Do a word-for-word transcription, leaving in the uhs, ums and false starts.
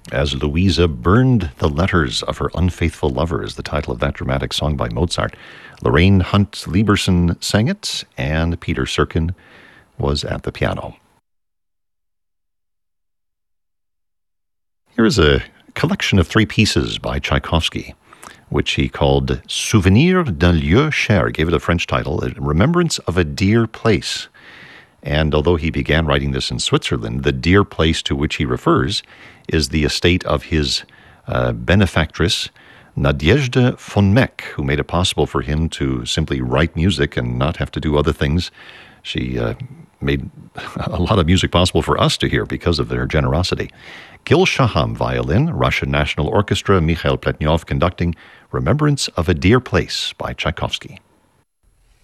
As Louisa burned the letters of her unfaithful lover is the title of that dramatic song by Mozart. Lorraine Hunt Lieberson sang it, and Peter Serkin was at the piano. Here is a collection of three pieces by Tchaikovsky, which he called Souvenir d'un lieu cher, gave it a French title, Remembrance of a Dear Place. And although he began writing this in Switzerland, the dear place to which he refers is the estate of his uh, benefactress, Nadezhda von Meck, who made it possible for him to simply write music and not have to do other things. She uh, made a lot of music possible for us to hear because of their generosity. Gil Shaham, violin, Russian National Orchestra, Mikhail Pletnyov conducting, Remembrance of a Dear Place by Tchaikovsky.